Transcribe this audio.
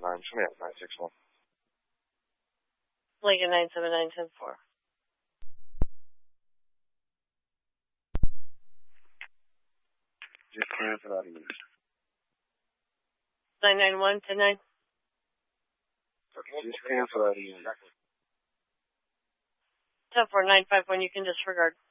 961. Lincoln 97910-4. Just cancel out of use. 991-10-9. Just cancel out of use. 10-4-951, you can disregard.